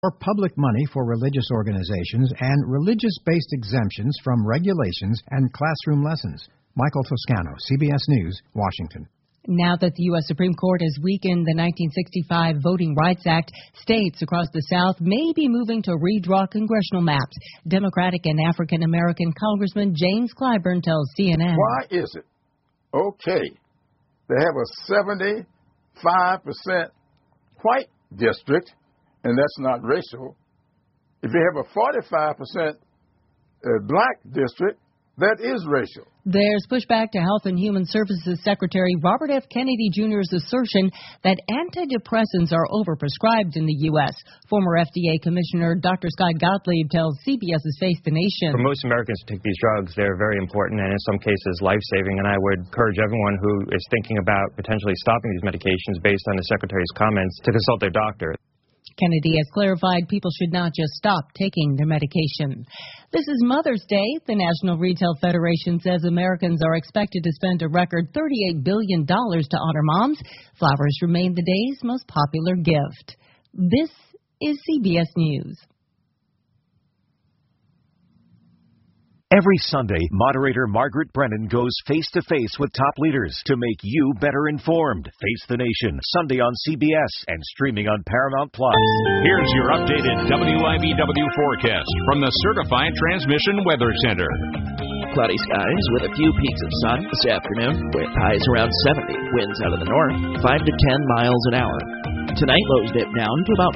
or public money for religious organizations and religious-based exemptions from regulations and classroom lessons. Michael Toscano, CBS News, Washington. Now that the U.S. Supreme Court has weakened the 1965 Voting Rights Act, states across the South may be moving to redraw congressional maps. Democratic and African-American Congressman James Clyburn tells CNN. Why is it okay to have a 75% white district, and that's not racial, if you have a 45% black district, that is racial? There's pushback to Health and Human Services Secretary Robert F. Kennedy Jr.'s assertion that antidepressants are overprescribed in the U.S. Former FDA Commissioner Dr. Scott Gottlieb tells CBS's Face the Nation. For most Americans to take these drugs, they're very important and in some cases life-saving, and I would encourage everyone who is thinking about potentially stopping these medications based on the Secretary's comments to consult their doctor. Kennedy has clarified people should not just stop taking their medication. This is Mother's Day. The National Retail Federation says Americans are expected to spend a record $38 billion to honor moms. Flowers remain the day's most popular gift. This is CBS News. Every Sunday, moderator Margaret Brennan goes face-to-face with top leaders to make you better informed. Face the Nation, Sunday on CBS and streaming on Paramount+. Here's your updated WIBW forecast from the Certified Transmission Weather Center. Cloudy skies with a few peaks of sun this afternoon, with highs around 70, winds out of the north, 5 to 10 miles an hour. Tonight, lows dip down to about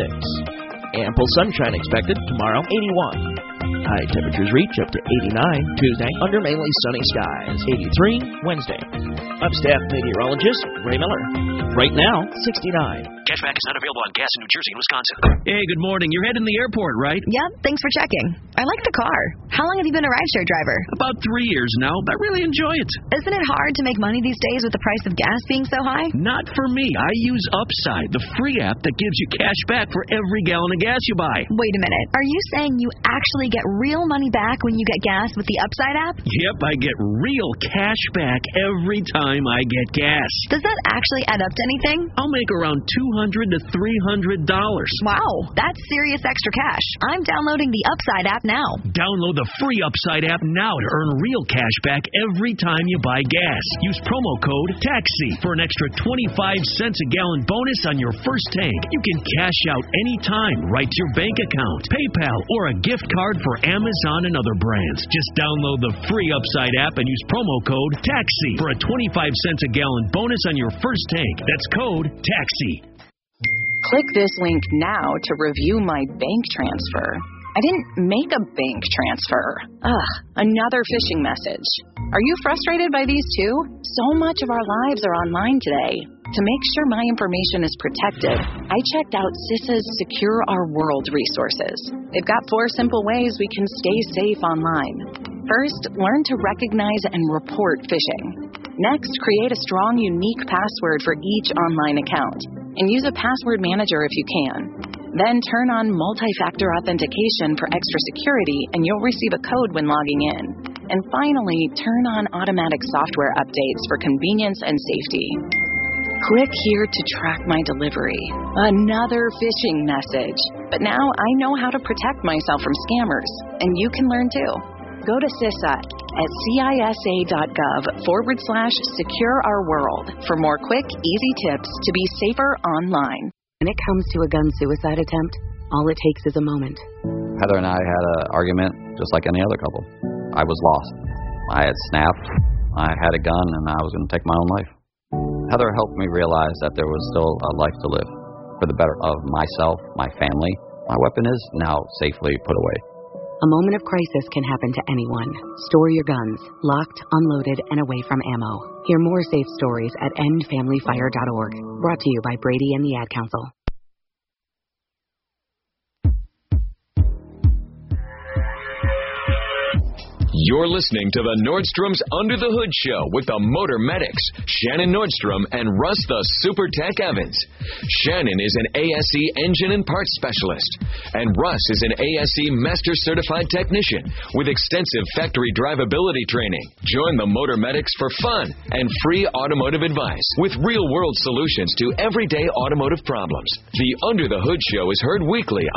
46. Ample sunshine expected tomorrow, 81. High temperatures reach up to 89 Tuesday under mainly sunny skies. 83 Wednesday. I'm staff meteorologist Ray Miller. Right now, 69. Cashback is not available on gas in New Jersey and Wisconsin. Hey, good morning. You're heading to the airport, right? Yep, thanks for checking. I like the car. How long have you been a rideshare driver? About 3 years now. I really enjoy it. Isn't it hard to make money these days with the price of gas being so high? Not for me. I use Upside, the free app that gives you cash back for every gallon of gas you buy. Wait a minute. Are you saying you actually get real money back when you get gas with the Upside app? Yep, I get real cash back every time I get gas. Does that actually add up to anything? I'll make around $200 to $300. Wow, that's serious extra cash. I'm downloading the Upside app now. Download the free Upside app now to earn real cash back every time you buy gas. Use promo code TAXI for an extra 25 cents a gallon bonus on your first tank. You can cash out anytime right to your bank account, PayPal, or a gift card for Amazon and other brands. Just download the free Upside app and use promo code TAXI for a 25 cents a gallon bonus on your first tank. That's code TAXI. Click this link now to review my bank transfer. I didn't make a bank transfer. Another phishing message. Are you frustrated by these too? So much of our lives are online today. To make sure my information is protected, I checked out CISA's Secure Our World resources. They've got 4 simple ways we can stay safe online. First, learn to recognize and report phishing. Next, create a strong, unique password for each online account, and use a password manager if you can. Then turn on multi-factor authentication for extra security, and you'll receive a code when logging in. And finally, turn on automatic software updates for convenience and safety. Click here to track my delivery. Another phishing message. But now I know how to protect myself from scammers, and you can learn too. Go to CISA at CISA.gov/Secure Our World for more quick, easy tips to be safer online. When it comes to a gun suicide attempt, all it takes is a moment. Heather and I had an argument just like any other couple. I was lost. I had snapped. I had a gun, and I was going to take my own life. Heather helped me realize that there was still a life to live for the better of myself, my family. My weapon is now safely put away. A moment of crisis can happen to anyone. Store your guns, locked, unloaded, and away from ammo. Hear more safe stories at endfamilyfire.org. Brought to you by Brady and the Ad Council. You're listening to the Nordstrom's Under the Hood Show with the Motor Medics, Shannon Nordstrom and Russ the Super Tech Evans. Shannon is an ASE engine and parts specialist, and Russ is an ASE Master Certified Technician with extensive factory drivability training. Join the Motor Medics for fun and free automotive advice with real-world solutions to everyday automotive problems. The Under the Hood Show is heard weekly